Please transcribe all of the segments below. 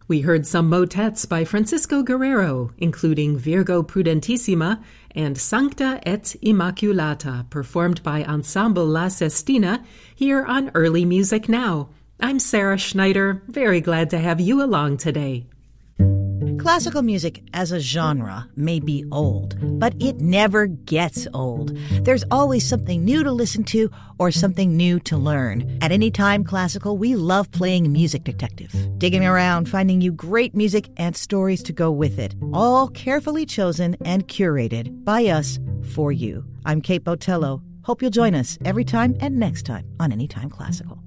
We heard some motets by Francisco Guerrero, including Virgo Prudentissima and Sancta et Immaculata, performed by Ensemble La Sestina, here on Early Music Now. I'm Sarah Schneider, very glad to have you along today. Classical music as a genre may be old, but it never gets old. There's always something new to listen to or something new to learn. At Anytime Classical, we love playing Music Detective, digging around, finding you great music and stories to go with it, all carefully chosen and curated by us for you. I'm Kate Botello. Hope you'll join us every time and next time on Anytime Classical.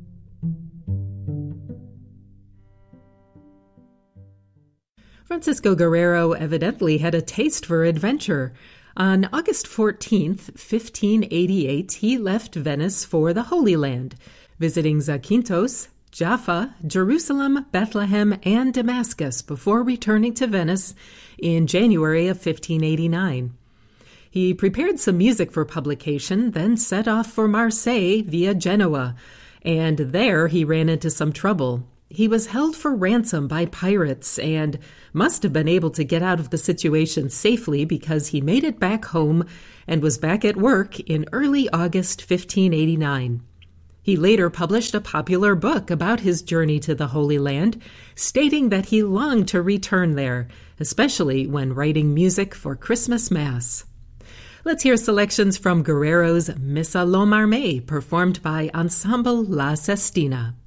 Francisco Guerrero evidently had a taste for adventure. On August 14th, 1588, he left Venice for the Holy Land, visiting Zakynthos, Jaffa, Jerusalem, Bethlehem, and Damascus before returning to Venice in January of 1589. He prepared some music for publication, then set off for Marseille via Genoa, and there he ran into some trouble. He was held for ransom by pirates and must have been able to get out of the situation safely because he made it back home and was back at work in early August 1589. He later published a popular book about his journey to the Holy Land, stating that he longed to return there, especially when writing music for Christmas Mass. Let's hear selections from Guerrero's Missa Lo Marmé, performed by Ensemble La Sestina.